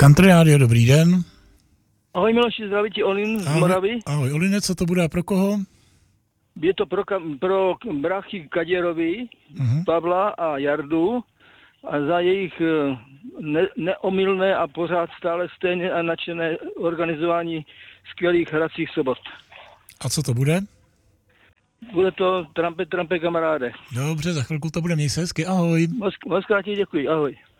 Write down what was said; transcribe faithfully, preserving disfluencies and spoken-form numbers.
Country Radio, dobrý den. Ahoj Miloši, zdraví ti Olin z Ahoj, Moravy. ahoj Oline, co to bude a pro koho? Je to pro, pro bráchy Kaděrovi, Uh-huh. Pavla a Jardu a za jejich ne, neomylné a pořád stále stejně a nadšené organizování skvělých hracích sobot. A co to bude? Bude to Trampe, Trampe kamaráde. Dobře, za chvilku to bude, měj se hezky, ahoj. Moc, moc krát ti děkuji, ahoj.